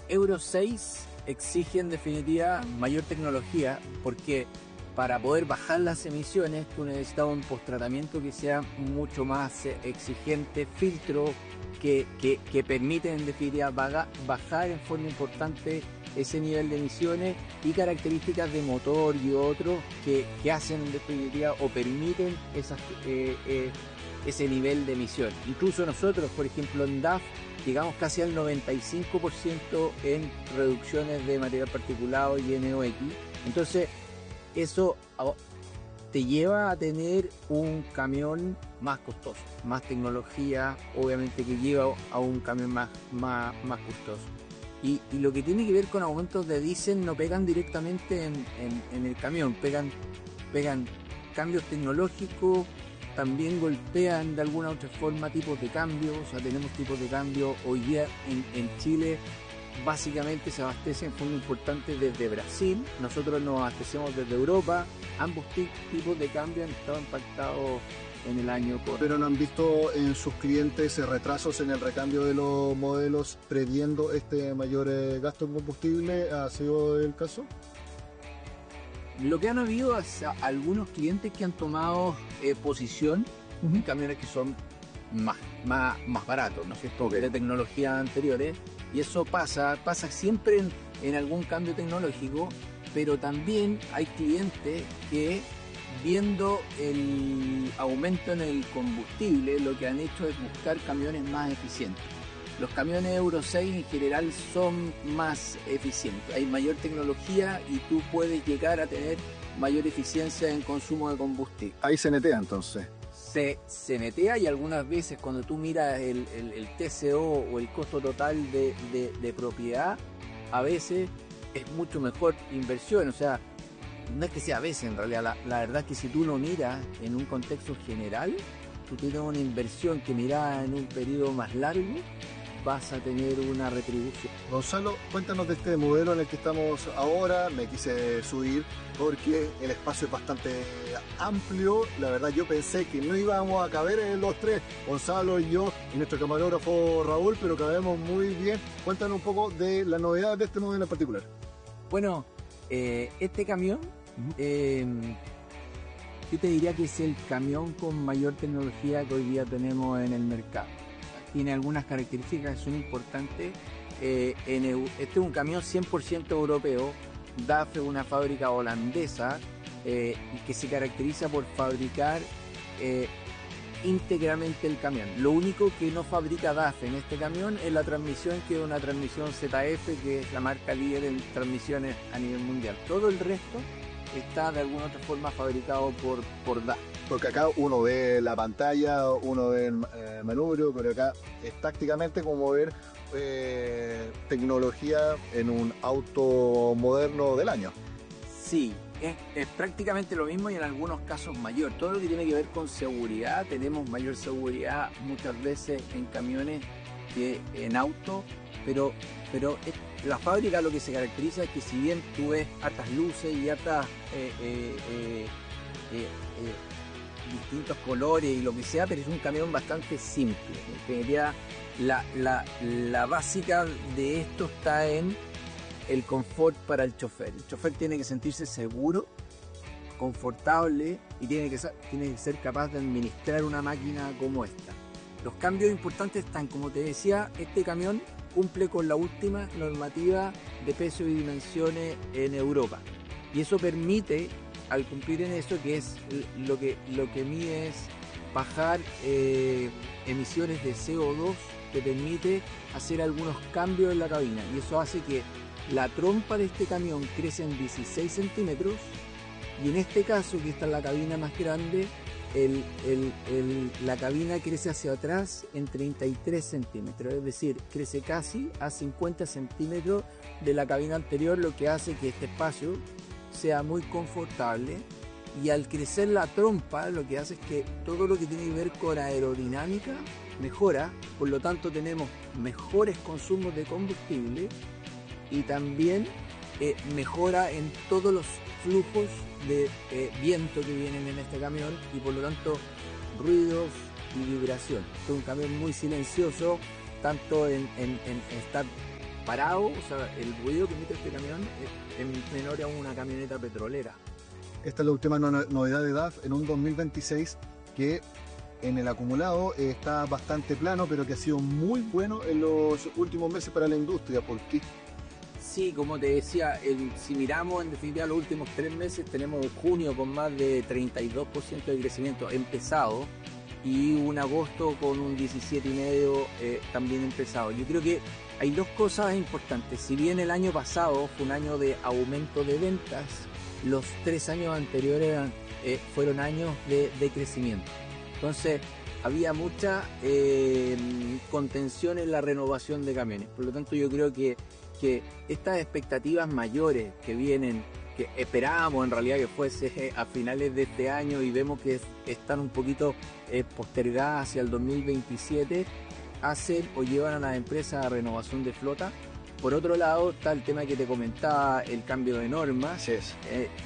Euro 6 exige en definitiva mayor tecnología, porque para poder bajar las emisiones tú necesitas un posttratamiento que sea mucho más exigente, filtro que permite en definitiva bajar en forma importante ese nivel de emisiones y características de motor y otros que hacen en definitiva o permiten ese nivel de emisión. Incluso nosotros, por ejemplo, en DAF llegamos casi al 95% en reducciones de material particulado y NOx. Entonces eso te lleva a tener un camión más costoso, más tecnología, obviamente, que lleva a un camión más costoso. Y lo que tiene que ver con aumentos de diésel no pegan directamente en el camión, pegan cambios tecnológicos, también golpean de alguna u otra forma tipos de cambio. O sea, tenemos tipos de cambio hoy día en Chile. Básicamente se abastece en forma importante desde Brasil, nosotros nos abastecemos desde Europa. Ambos tipos de cambio han estado impactados en el año. ¿Pero no han visto en sus clientes retrasos en el recambio de los modelos previendo este mayor gasto en combustible? ¿Ha sido el caso? Lo que han habido es algunos clientes que han tomado posición en camiones que son más baratos, ¿no es cierto? Okay. De tecnologías anteriores. Y eso pasa siempre en algún cambio tecnológico, pero también hay clientes que, viendo el aumento en el combustible, lo que han hecho es buscar camiones más eficientes. Los camiones Euro 6 en general son más eficientes, hay mayor tecnología y tú puedes llegar a tener mayor eficiencia en consumo de combustible. Ahí se netea entonces. Se netea, y algunas veces cuando tú miras el TCO o el costo total de propiedad, a veces es mucho mejor inversión. O sea, no es que sea a veces, en realidad la verdad es que si tú lo miras en un contexto general, tú tienes una inversión que mirada en un periodo más largo vas a tener una retribución. Gonzalo, cuéntanos de este modelo en el que estamos ahora. Me quise subir porque el espacio es bastante amplio. La verdad, yo pensé que no íbamos a caber en los tres, Gonzalo y yo y nuestro camarógrafo Raúl, pero cabemos muy bien. Cuéntanos un poco de la novedad de este modelo en particular. Bueno, este camión, yo te diría que es el camión con mayor tecnología que hoy día tenemos en el mercado. Tiene algunas características que son importantes. Este es un camión 100% europeo. DAF es una fábrica holandesa y que se caracteriza por fabricar íntegramente el camión. Lo único que no fabrica DAF en este camión es la transmisión, que es una transmisión ZF, que es la marca líder en transmisiones a nivel mundial. Todo el resto está de alguna otra forma fabricado por DAF. Porque acá uno ve la pantalla, uno ve el manubrio, pero acá es prácticamente como ver tecnología en un auto moderno del año. Sí, es prácticamente lo mismo y en algunos casos mayor. Todo lo que tiene que ver con seguridad, tenemos mayor seguridad muchas veces en camiones que en autos, pero la fábrica lo que se caracteriza es que, si bien tú ves hartas luces y hartas distintos colores y lo que sea, pero es un camión bastante simple. En realidad, la básica de esto está en el confort para el chofer. El chofer tiene que sentirse seguro, confortable, y tiene que ser capaz de administrar una máquina como esta. Los cambios importantes están, como te decía, este camión cumple con la última normativa de peso y dimensiones en Europa, y eso permite, al cumplir en eso, que es lo que mide es bajar emisiones de CO2, te permite hacer algunos cambios en la cabina, y eso hace que la trompa de este camión crece en 16 centímetros, y en este caso, que esta es la cabina más grande, la cabina crece hacia atrás en 33 centímetros, es decir, crece casi a 50 centímetros de la cabina anterior, lo que hace que este espacio sea muy confortable. Y al crecer la trompa, lo que hace es que todo lo que tiene que ver con aerodinámica mejora, por lo tanto tenemos mejores consumos de combustible y también mejora en todos los flujos de viento que vienen en este camión, y por lo tanto ruidos y vibración. Es un camión muy silencioso, tanto en estar parado, o sea, el ruido que emite este camión es menor a una camioneta petrolera. Esta es la última novedad de DAF en un 2026 que en el acumulado está bastante plano, pero que ha sido muy bueno en los últimos meses para la industria. ¿Por qué? Sí, como te decía, si miramos en definitiva los últimos 3 meses, tenemos junio con más de 32% de crecimiento empezado y un agosto con un 17,5% también empezado. Yo creo que hay 2 cosas importantes. Si bien el año pasado fue un año de aumento de ventas, los 3 años anteriores fueron años de crecimiento. Entonces había mucha contención en la renovación de camiones. Por lo tanto, yo creo que estas expectativas mayores que vienen, que esperábamos en realidad que fuese a finales de este año y vemos que están un poquito postergadas hacia el 2027, hacen o llevan a las empresas a renovación de flota. Por otro lado está el tema que te comentaba, el cambio de normas, Así es.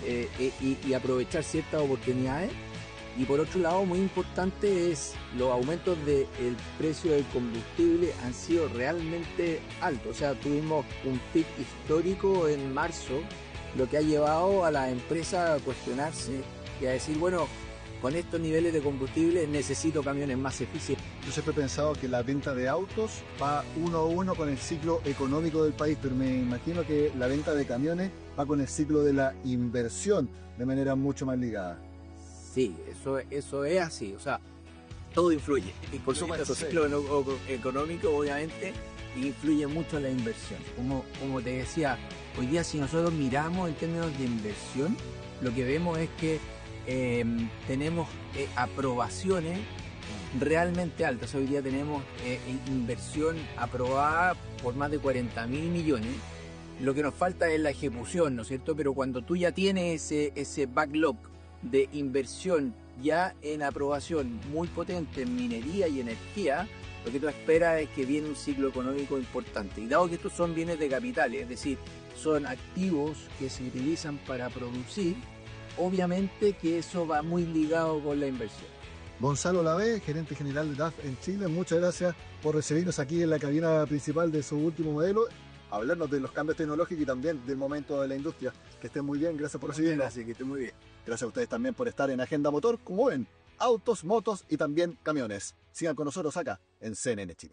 y aprovechar ciertas oportunidades. Y por otro lado, muy importante es los aumentos del precio del combustible han sido realmente altos. O sea, tuvimos un pic histórico en marzo, lo que ha llevado a las empresas a cuestionarse y a decir, bueno, con estos niveles de combustible necesito camiones más eficientes. Yo siempre he pensado que la venta de autos va uno a uno con el ciclo económico del país, pero me imagino que la venta de camiones va con el ciclo de la inversión de manera mucho más ligada. Sí, eso es así, o sea, todo influye. Y por supuesto, el ciclo económico obviamente influye mucho en la inversión. Como te decía, hoy día si nosotros miramos en términos de inversión, lo que vemos es que tenemos aprobaciones realmente altas. Hoy día tenemos inversión aprobada por más de 40.000 millones. Lo que nos falta es la ejecución, ¿no es cierto? Pero cuando tú ya tienes ese backlog de inversión ya en aprobación muy potente en minería y energía, lo que tú esperas es que viene un ciclo económico importante. Y dado que estos son bienes de capital, es decir, son activos que se utilizan para producir, obviamente que eso va muy ligado con la inversión. Gonzalo Lavé, gerente general de DAF en Chile, muchas gracias por recibirnos aquí en la cabina principal de su último modelo, hablarnos de los cambios tecnológicos y también del momento de la industria. Que estén muy bien, gracias por recibirnos. Gracias, que estén muy bien. Gracias a ustedes también por estar en Agenda Motor, como ven, autos, motos y también camiones. Sigan con nosotros acá en CNN Chile.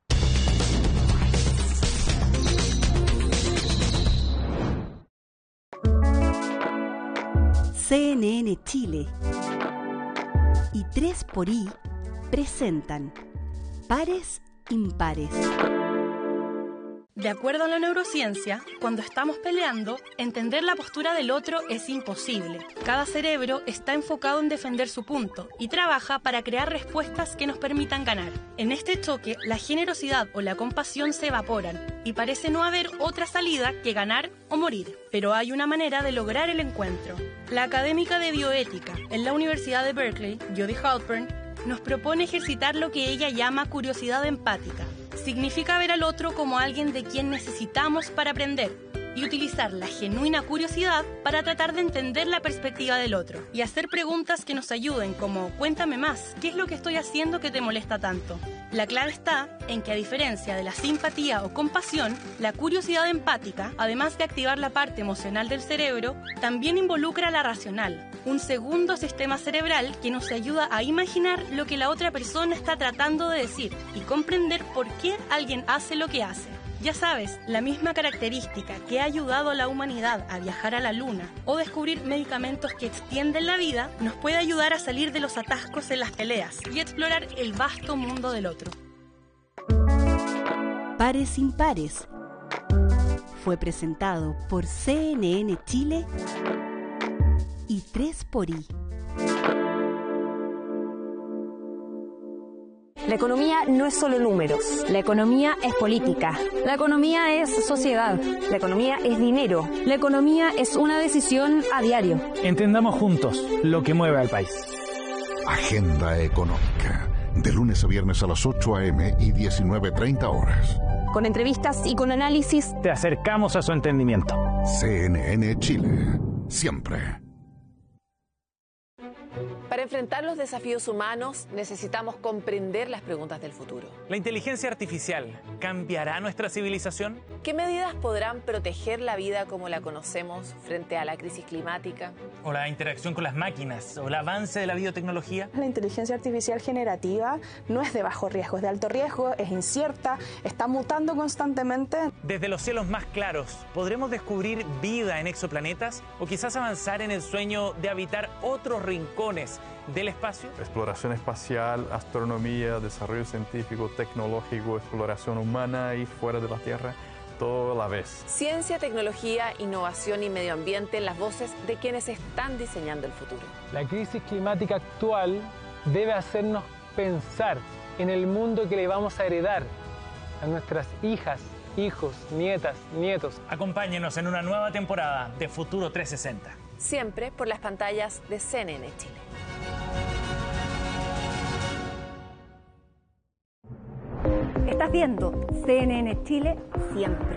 CNN Chile y 3xI presentan Pares Impares. De acuerdo a la neurociencia, cuando estamos peleando, entender la postura del otro es imposible. Cada cerebro está enfocado en defender su punto y trabaja para crear respuestas que nos permitan ganar. En este choque, la generosidad o la compasión se evaporan y parece no haber otra salida que ganar o morir. Pero hay una manera de lograr el encuentro. La académica de bioética en la Universidad de Berkeley, Jody Halpern, nos propone ejercitar lo que ella llama curiosidad empática. Significa ver al otro como alguien de quien necesitamos para aprender y utilizar la genuina curiosidad para tratar de entender la perspectiva del otro y hacer preguntas que nos ayuden como cuéntame más, ¿qué es lo que estoy haciendo que te molesta tanto? La clave está en que a diferencia de la simpatía o compasión, la curiosidad empática, además de activar la parte emocional del cerebro, también involucra la racional, un segundo sistema cerebral que nos ayuda a imaginar lo que la otra persona está tratando de decir y comprender por qué alguien hace lo que hace. Ya sabes, la misma característica que ha ayudado a la humanidad a viajar a la Luna o descubrir medicamentos que extienden la vida, nos puede ayudar a salir de los atascos en las peleas y explorar el vasto mundo del otro. Pares Impares fue presentado por CNN Chile y 3xI. La economía no es solo números. La economía es política. La economía es sociedad. La economía es dinero. La economía es una decisión a diario. Entendamos juntos lo que mueve al país. Agenda Económica. De lunes a viernes a las 8 a.m. y 19:30 horas. Con entrevistas y con análisis. Te acercamos a su entendimiento. CNN Chile. Siempre. Para enfrentar los desafíos humanos necesitamos comprender las preguntas del futuro. ¿La inteligencia artificial cambiará nuestra civilización? ¿Qué medidas podrán proteger la vida como la conocemos frente a la crisis climática? ¿O la interacción con las máquinas? ¿O el avance de la biotecnología? La inteligencia artificial generativa no es de bajo riesgo, es de alto riesgo, es incierta, está mutando constantemente. Desde los cielos más claros, ¿podremos descubrir vida en exoplanetas? ¿O quizás avanzar en el sueño de habitar otros rincones del espacio? Exploración espacial, astronomía, desarrollo científico, tecnológico, exploración humana y fuera de la Tierra, todo a la vez. Ciencia, tecnología, innovación y medio ambiente, las voces de quienes están diseñando el futuro. La crisis climática actual debe hacernos pensar en el mundo que le vamos a heredar a nuestras hijas, hijos, nietas, nietos. Acompáñenos en una nueva temporada de Futuro 360. Siempre por las pantallas de CNN Chile. Estás viendo CNN Chile siempre.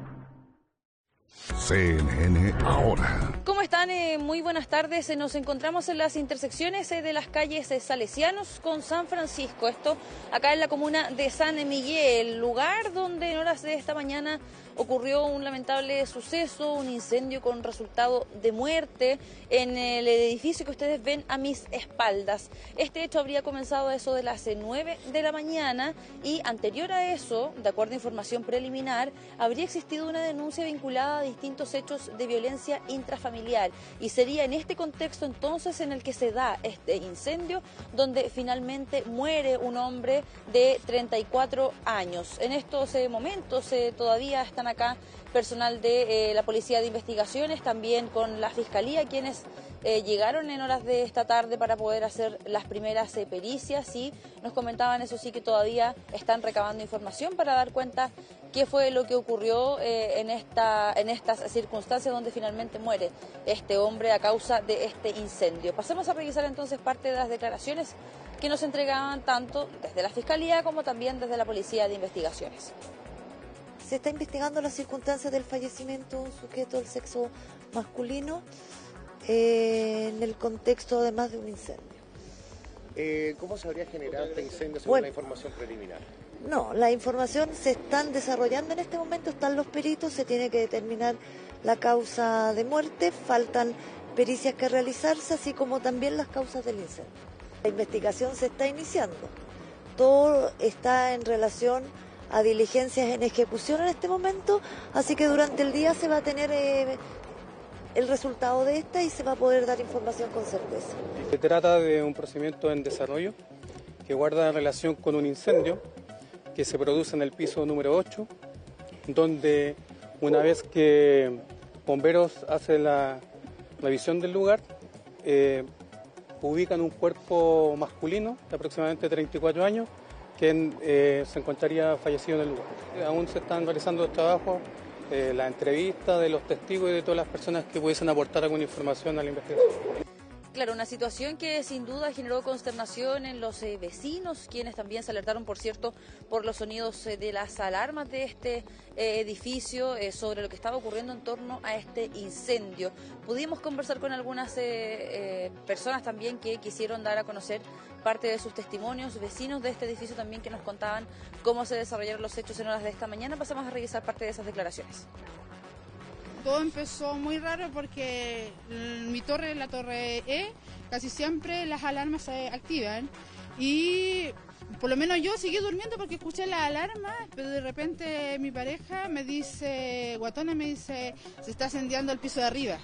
CNN Ahora. ¿Cómo están? Muy buenas tardes. Nos encontramos en las intersecciones de las calles Salesianos con San Francisco. Esto acá en la comuna de San Miguel, lugar donde en horas de esta mañana ocurrió un lamentable suceso, un incendio con resultado de muerte en el edificio que ustedes ven a mis espaldas. Este hecho habría comenzado a eso de las 9 de la mañana y anterior a eso, de acuerdo a información preliminar, habría existido una denuncia vinculada a distintos hechos de violencia intrafamiliar y sería en este contexto entonces en el que se da este incendio donde finalmente muere un hombre de 34 años. En estos momentos todavía están acá personal de la Policía de Investigaciones, también con la Fiscalía, quienes llegaron en horas de esta tarde para poder hacer las primeras pericias y nos comentaban, eso sí, que todavía están recabando información para dar cuenta qué fue lo que ocurrió en estas circunstancias donde finalmente muere este hombre a causa de este incendio. Pasemos a revisar entonces parte de las declaraciones que nos entregaban tanto desde la Fiscalía como también desde la Policía de Investigaciones. Se está investigando las circunstancias del fallecimiento de un sujeto del sexo masculino en el contexto además de un incendio. ¿Cómo se habría generado este incendio según la información preliminar? No, la información se están desarrollando en este momento, están los peritos, se tiene que determinar la causa de muerte, faltan pericias que realizarse, así como también las causas del incendio. La investigación se está iniciando, todo está en relación a diligencias en ejecución en este momento, así que durante el día se va a tener el resultado de esta y se va a poder dar información con certeza. Se trata de un procedimiento en desarrollo que guarda relación con un incendio que se produce en el piso número 8, donde una vez que bomberos hacen la visión del lugar, ubican un cuerpo masculino de aproximadamente 34 años, que se encontraría fallecido en el lugar. Aún se están realizando los trabajos, la entrevista de los testigos y de todas las personas que pudiesen aportar alguna información a la investigación. Claro, una situación que sin duda generó consternación en los vecinos, quienes también se alertaron, por cierto, por los sonidos de las alarmas de este edificio sobre lo que estaba ocurriendo en torno a este incendio. Pudimos conversar con algunas personas también que quisieron dar a conocer parte de sus testimonios, vecinos de este edificio también que nos contaban cómo se desarrollaron los hechos en horas de esta mañana. Pasamos a revisar parte de esas declaraciones. Todo empezó muy raro porque en mi torre, la torre E, casi siempre las alarmas se activan y por lo menos yo seguí durmiendo porque escuché la alarma, pero de repente mi pareja me dice, Guatona me dice, se está incendiando el piso de arriba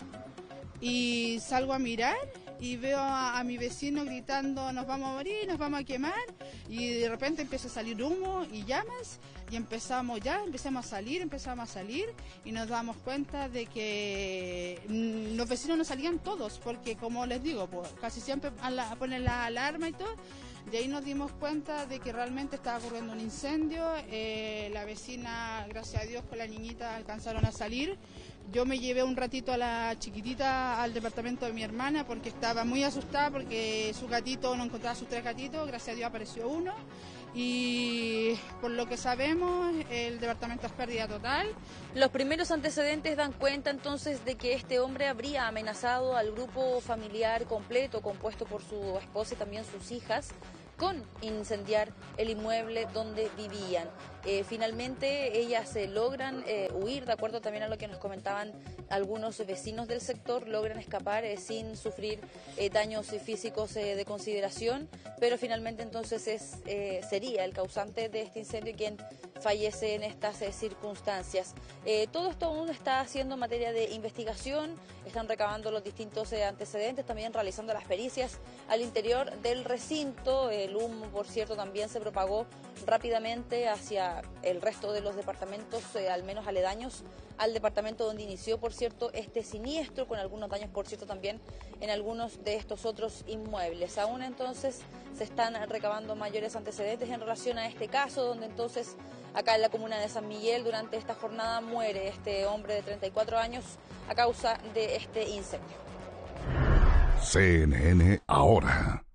y salgo a mirar y veo a mi vecino gritando, nos vamos a morir, nos vamos a quemar, y de repente empieza a salir humo y llamas y empezamos a salir y nos damos cuenta de que los vecinos no salían todos porque, como les digo, pues, casi siempre ponen la alarma y todo. De ahí nos dimos cuenta de que realmente estaba ocurriendo un incendio. La vecina, gracias a Dios, con la niñita alcanzaron a salir. Yo me llevé un ratito a la chiquitita al departamento de mi hermana porque estaba muy asustada porque su gatito no encontraba sus 3 gatitos, gracias a Dios apareció uno. y por lo que sabemos el departamento es pérdida total. Los primeros antecedentes dan cuenta entonces de que este hombre habría amenazado al grupo familiar completo compuesto por su esposa y también sus hijas con incendiar el inmueble donde vivían. Finalmente ellas logran huir, de acuerdo también a lo que nos comentaban algunos vecinos del sector, logran escapar sin sufrir daños físicos de consideración, pero finalmente entonces sería el causante de este incendio quien fallece en estas circunstancias. Todo esto aún está siendo materia de investigación, están recabando los distintos antecedentes, también realizando las pericias al interior del recinto. El humo, por cierto, también se propagó rápidamente hacia el resto de los departamentos, al menos aledaños al departamento donde inició, por cierto, este siniestro, con algunos daños, por cierto, también en algunos de estos otros inmuebles. Aún entonces se están recabando mayores antecedentes en relación a este caso, donde entonces acá en la comuna de San Miguel durante esta jornada muere este hombre de 34 años a causa de este incendio. CNN ahora.